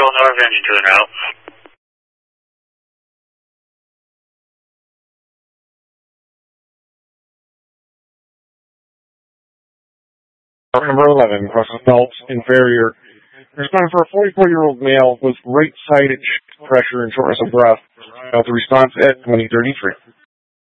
Control North Engine 2 now. Number 11, crosses belt, inferior. Responding for a 44-year-old male with right-sided pressure and shortness of breath. Felt the response at 2033.